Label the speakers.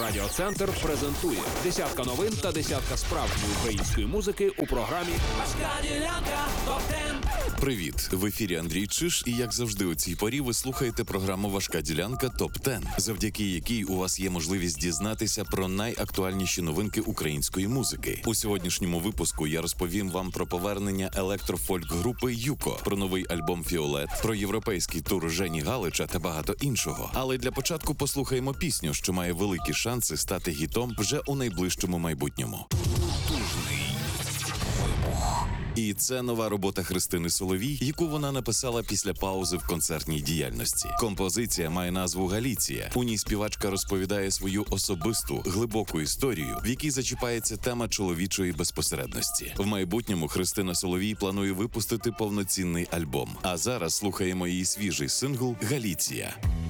Speaker 1: Радіоцентр презентує десятка новин та десятка справжньої української музики у програмі «Важка ділянка ТОП-10».
Speaker 2: Привіт! В ефірі Андрій Чиш, і як завжди у цій порі ви слухаєте програму «Важка ділянка ТОП-10», завдяки якій у вас є можливість дізнатися про найактуальніші новинки української музики. У сьогоднішньому випуску я розповім вам про повернення електрофольк-групи «Юко», про новий альбом «Фіолет», про європейський тур Жені Галича та багато іншого. Але для початку послухаємо пісню, що має великі шанси стати гітом вже у найближчому майбутньому. І це нова робота Христини Соловій, яку вона написала після паузи в концертній діяльності. Композиція має назву «Галіція». У ній співачка розповідає свою особисту, глибоку історію, в якій зачіпається тема чоловічої безпосередності. В майбутньому Христина Соловій планує випустити повноцінний альбом. А зараз слухаємо її свіжий сингл «Галіція».